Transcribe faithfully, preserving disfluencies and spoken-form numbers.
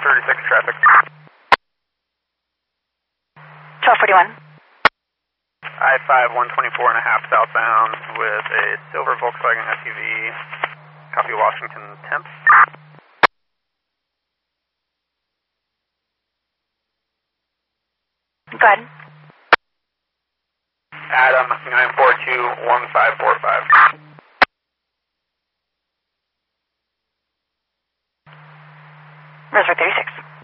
thirty-six traffic. twelve forty-one. I five, one twenty-four and a half southbound with a silver Volkswagen S U V. Copy Washington Temps. Go ahead. Adam, nine four two, one five four five. Roseburg thirty-six.